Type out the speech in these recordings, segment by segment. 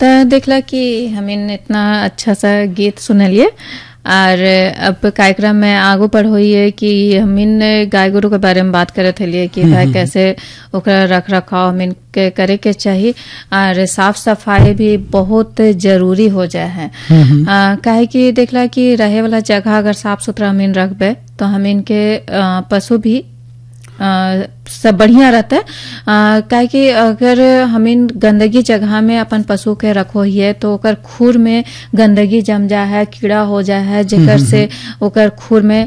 तो देखला कि हमें इतना अच्छा सा गीत सुनलिए और अब कार्यक्रम में आगू बढ़ हुई है कि हमिन गाय गोरु के बारे में बात करत हलिए कि भाई कैसे ओकरा रख रखाव हमिन के करे के चाहिए और साफ सफाई भी बहुत जरूरी हो जाए है। काहे कि देखला कि रहे वाला जगह अगर साफ सुथरा हमिन रखबे तो हमिन के पशु भी सब बढ़िया रहता है। काहे कि अगर हमिन गंदगी जगह में अपन पशु के रखो हिए तो ओकर खुर में गंदगी जम जा है, कीड़ा हो जा है, जेकर से ओकर खुर में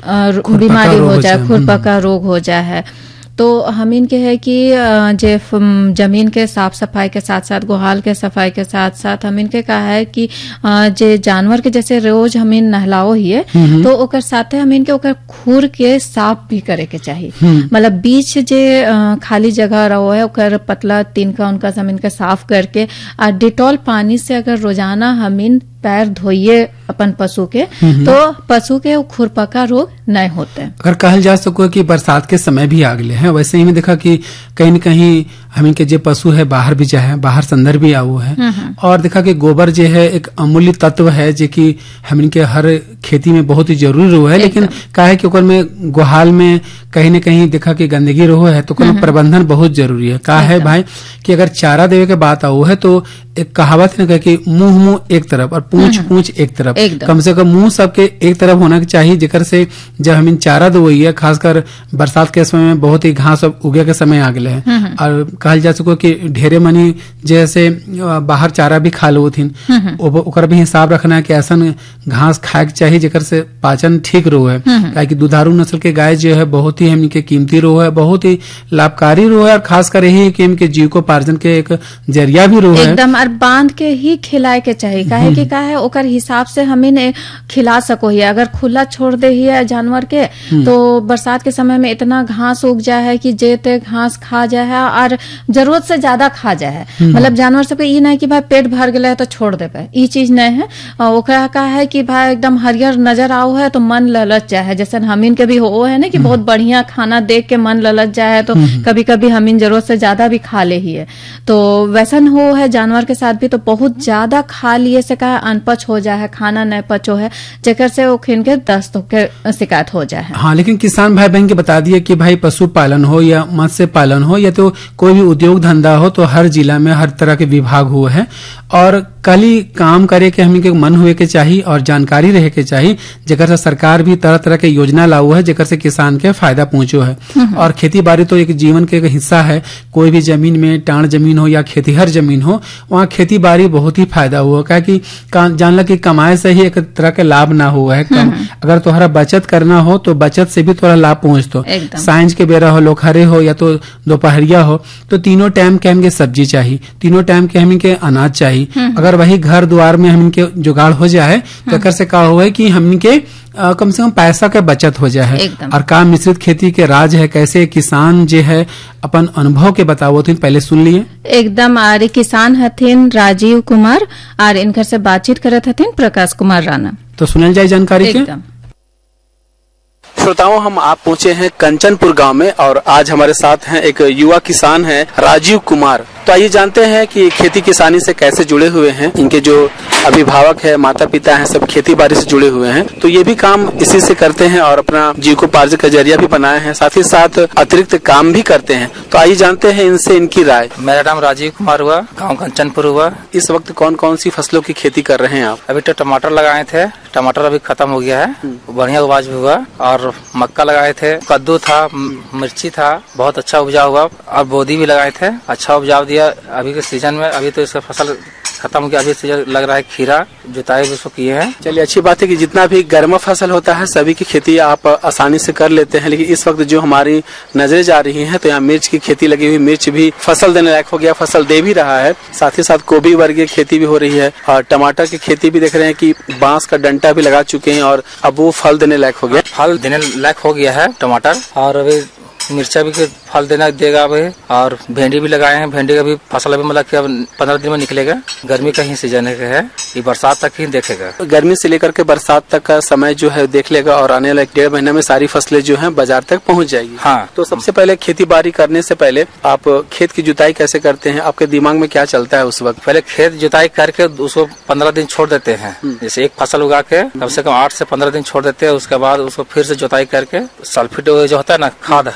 बीमारी हो जाए, खुरपका रोग हो जा है। तो हमिन के है कि जे जमीन के साफ सफाई के साथ साथ गोहाल के सफाई के साथ साथ हमिन के कहा है कि जे जानवर के जैसे रोज हमिन नहलाओ हिए तो ओकर साथे हमिन के ओकर खुर के साफ भी करे के चाहिए। मतलब बीच जे खाली जगह रहो है ओकर पतला तिनका उनका हमिन के साफ करके और डिटॉल पानी से अगर रोजाना हमिन पैर धोइए अपन पशु के तो पशु के खुरपका रोग नहीं होते। अगर कहल जा सको कि बरसात के समय भी आ गए हैं, वैसे ही में देखा कि कहीं न कहीं हमिन के जो पशु है बाहर भी जाए, बाहर से अंदर भी आओ है। और देखा कि गोबर जो है एक अमूल्य तत्व है जो कि हमिन के हर खेती में बहुत ही जरूरी रहो है। लेकिन का है कि ओकर में गोहाल में कहीं न कहीं देखा कि गंदगी रहो है तो प्रबंधन बहुत जरूरी है। का है भाई कि अगर चारा देवे के बात आओ है तो एक कहावत है कि मुंह एक तरफ और पूंछ एक तरफ, कम से कम मुंह सबके एक तरफ होना चाहिए, जेकर से जब हमिन चारा दवाई है खासकर बरसात के समय में बहुत ही घास उगे के समय आ गए हैं। और कहल जा सको कि ढेरे मनी जैसे बाहर चारा भी खा लो थीन, ओकर भी हिसाब रखना है कि ऐसा घास खाए के चाहिए जेकर से पाचन ठीक रो है। काहे कि दुधारू नस्ल के गाय जो है बहुत ही हमके कीमती रो है, बहुत ही लाभकारी रो है और खासकर यही कि इनके जीविकोपार्जन के एक जरिया भी रो है। एकदम और बांध के ही खिलाए के चाहिए। काहे कि का है ओकर हिसाब से हमें खिला सको ही। अगर खुला छोड़ दे ही है जानवर के तो बरसात के समय में इतना घास उग जाए है कि जेते घास खा जाए है और जरूरत से ज्यादा खा जाए है। मतलब जानवर सबके ये नहीं कि भाई पेट भर गया है तो छोड़ दे पाए, ये चीज नहीं है। ओकरा का है कि भाई एकदम हरियर नजर आओ है तो मन ललच जाए है। जैसे हमीन के भी हो है ना कि बहुत बढ़िया खाना देख के मन ललच जाए है तो कभी कभी हमीन जरूरत से ज्यादा भी खा ले ही है। तो वैसन हो है जानवर के साथ भी, तो बहुत ज्यादा खा लिए से का अनपच हो जाए है, खाना नहीं पचो है, जेकर से वो खिन के दस्त के शिकायत हो जाए है। हाँ, लेकिन किसान भाई बहन के बता दिए कि भाई पशु पालन हो या मत्स्य पालन हो या तो कोई भी उद्योग धंधा हो तो हर जिला में हर तरह के विभाग हुए हैं और कल ही काम करे के हमें के मन हुए के चाहिए और जानकारी रहे के चाहिए, जेकर से सरकार भी तरह तरह के योजना लाऊ है जेकर से किसान के फायदा पहुंचो है। और खेती बाड़ी तो एक जीवन के एक हिस्सा है। कोई भी जमीन में टाण जमीन हो या खेतीहर जमीन हो वहाँ खेती बाड़ी बहुत ही फायदा हुआ, क्या कि जानला कि कमाए से ही एक तरह के लाभ ना हुआ है। अगर तुम्हारा बचत करना हो तो बचत से भी थोड़ा लाभ पहुंचतो। सांझ के बेरा हो, लोखरे हो या तो दोपहरिया हो, तो तीनों टाइम के हमें सब्जी चाहिए, तीनों टाइम के हमें के अनाज चाहिए। अगर वही घर द्वार में हम के जुगाड़ हो जाए तो कर से का हुआ है कि हम के कम से कम पैसा का बचत हो जाए। और का मिश्रित खेती के राज है, कैसे किसान जो है अपन अनुभव के बताओ थे, पहले सुन लिए एकदम। आरे किसान हथिन राजीव कुमार और इनकर से बातचीत करत हथिन प्रकाश कुमार राणा। तो सुनल जाए जानकारी के। श्रोताओं, हम आप पहुंचे हैं कंचनपुर गांव में और आज हमारे साथ हैं एक युवा किसान हैं राजीव कुमार। तो आइए जानते हैं कि खेती किसानी से कैसे जुड़े हुए हैं। इनके जो अभिभावक है, माता पिता हैं, सब खेती बाड़ी से जुड़े हुए हैं, तो ये भी काम इसी से करते हैं और अपना जीविकोपार्जन का जरिया भी बनाए हैं, साथ ही साथ अतिरिक्त काम भी करते हैं। तो आइए जानते हैं इनसे इनकी राय। मेरा नाम राजीव कुमार हुआ, गाँव कंचनपुर हुआ। इस वक्त कौन कौन सी फसलों की खेती कर रहे हैं आप? अभी तो टमाटर लगाए थे, टमाटर अभी खत्म हो गया है, बढ़िया उपज भी हुआ। और मक्का लगाए थे, कद्दू था, मिर्ची था, बहुत अच्छा उपजाऊ हुआ। और बोदी भी लगाए थे, अच्छा उपजाऊ दिया। अभी के सीजन में अभी तो इसका फसल खत्म हो गया, अभी सीजन लग रहा है खीरा, जुताई भी उसको किए हैं। चलिए, अच्छी बात है कि जितना भी गर्म फसल होता है सभी की खेती आप आसानी से कर लेते हैं। लेकिन इस वक्त जो हमारी नजरें जा रही हैं तो यहाँ मिर्च की खेती लगी हुई, मिर्च भी फसल देने लायक हो गया, फसल दे भी रहा है। साथ ही साथ गोभी वर्गीय खेती भी हो रही है और टमाटर की खेती भी देख रहे हैं कि बांस का डंटा भी लगा चुके हैं और अब वो फल देने लायक हो गया। फल देने लायक हो गया है टमाटर। और अभी मिर्चा भी फल देगा अभी, और भिंडी भी लगाए हैं। भिंडी का भी फसल अभी मतलब कि अब 15 दिन में निकलेगा। गर्मी का ही सीजन है, ये बरसात तक ही देखेगा। गर्मी से लेकर के बरसात तक का समय जो है देख लेगा और आने वाले 1.5 महीने में सारी फसलें जो है बाजार तक पहुंच जाएगी। हाँ। तो सबसे पहले खेती बाड़ी करने से पहले आप खेत की जुताई कैसे करते हैं? आपके दिमाग में क्या चलता है उस वक्त? पहले खेत जुताई करके उसको 15 दिन छोड़ देते हैं। जैसे एक फसल उगा के कम से कम 8 से 15 दिन छोड़ देते हैं। उसके बाद उसको फिर से जुताई करके सल्फेट जो होता है ना, खाद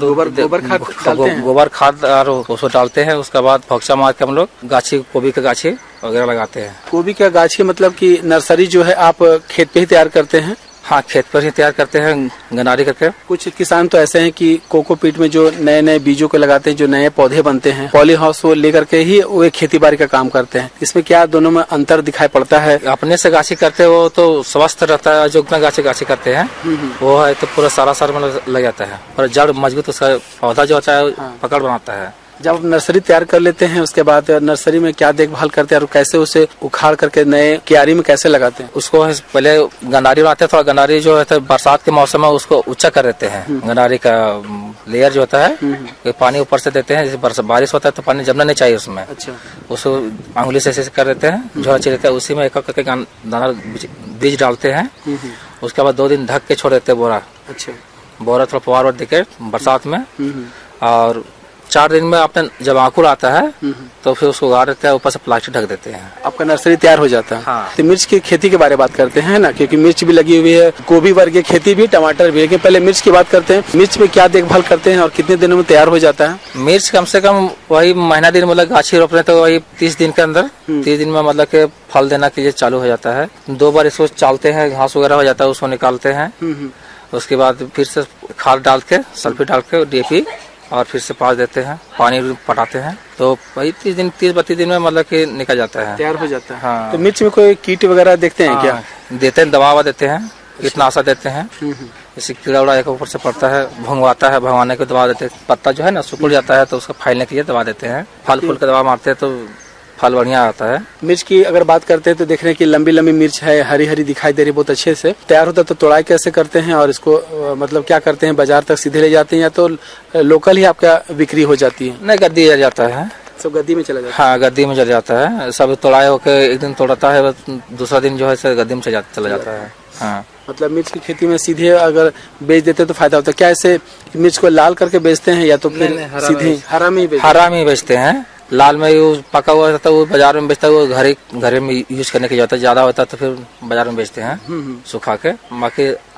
गोबर खाद और उसको डालते हैं। उसके बाद भक्सा मार के हम लोग गाछी, गोभी का गाछी वगैरह लगाते हैं। गोभी का गाछी मतलब कि नर्सरी जो है आप खेत पे ही तैयार करते हैं? हाँ, खेत पर ही तैयार करते हैं गनारी करके। कुछ किसान तो ऐसे हैं कि कोकोपीट में जो नए नए बीजों को लगाते हैं, जो नए पौधे बनते हैं, पॉली हाउस वो लेकर के ही वो खेती बाड़ी का काम करते हैं। इसमें क्या दोनों में अंतर दिखाई पड़ता है? अपने से गाछी करते हैं वो तो स्वस्थ रहता है। जो उतना गाछी करते हैं वो है तो पूरा सारा मतलब लग जाता है और जड़ मजबूत, उसका पौधा जो होता है पकड़ बनाता है। जब नर्सरी तैयार कर लेते हैं उसके बाद नर्सरी में क्या देखभाल करते हैं और कैसे उसे उखाड़ करके नए क्यारी में कैसे लगाते हैं? उसको पहले गनारी बनाते हैं। थोड़ा गनारी जो है बरसात के मौसम में उसको ऊंचा कर देते हैं। गनारी का लेयर जो होता है पानी ऊपर से देते हैं। जैसे बारिश होता है तो पानी जमना नहीं चाहिए उसमें। अच्छा। उसको अंगुली से ऐसे कर देते हैं, झोला चीर देते हैं। उसी में एक करके दाना बीज डालते हैं। उसके बाद 2 दिन ढक के छोड़ देते हैं बोरा। अच्छा। बोरा थोड़ा पवार देके बरसात में, और 4 दिन में आपने जब अंकुर आता है तो फिर उसको गाड़ देते हैं, ऊपर से प्लास्टिक ढक देते हैं। आपका नर्सरी तैयार हो जाता है। हाँ। तो मिर्च की खेती के बारे में बात करते हैं ना, क्योंकि मिर्च भी लगी हुई है, गोभी वर्ग की खेती भी, टमाटर भी। लेकिन पहले मिर्च की बात करते हैं। मिर्च में क्या देखभाल करते हैं और कितने दिनों में तैयार हो जाता है? मिर्च कम से कम वही महीना दिन मतलब गाछी रोप रहे तो वही 30 दिन के अंदर, 30 दिन में मतलब के फल देना के लिए चालू हो जाता है। 2 बार इसको चालते हैं, घास वगैरह हो जाता है उसको निकालते हैं। उसके बाद फिर से खाद डाल के, सल्फेट डाल के, DAP, और फिर से पास देते हैं, पानी पटाते हैं। तो वही 30-32 दिन में मतलब कि निकल जाता है, तैयार हो जाता है। हाँ। तो मिर्च में कोई कीट वगैरह देखते हैं? हाँ। क्या देते हैं? दवा देते हैं, कीटनाशक देते हैं। जैसे कीड़ा उड़ा एक ऊपर से पड़ता है, भंगवाता है, भंगवाने की दवा देते हैं। पत्ता जो है ना सुकुड़ जाता है तो उसका फैलने के लिए दवा देते हैं। फल फूल का दवा मारते हैं तो फल बढ़िया आता है। मिर्च की अगर बात करते हैं तो देख रहे हैं कि लंबी लंबी मिर्च है, हरी हरी दिखाई दे रही, बहुत अच्छे से तैयार होता है। तो तोड़ाई कैसे करते हैं और इसको मतलब क्या करते हैं? बाजार तक सीधे ले जाते हैं या तो लोकल ही आपका बिक्री हो जाती है? नहीं, गद्दी आ जाता है, सब गद्दी में चला जाता है। हाँ, गद्दी में चला जाता है। सब तोड़ाई होकर एक दिन तोड़ता है, दूसरा दिन जो है गद्दी में चला जाता है। हाँ। मतलब मिर्च की खेती में सीधे अगर बेच देते तो फायदा होता है क्या? ऐसे मिर्च को लाल करके बेचते हैं या तो फिर सीधे हरा में ही बेचते हैं? लाल में वो पका हुआ रहता है वो बाजार में बेचता है। वो घर में यूज करने की जरूरत है, ज्यादा होता है तो फिर बाजार में बेचते हैं सुखा के। बाकी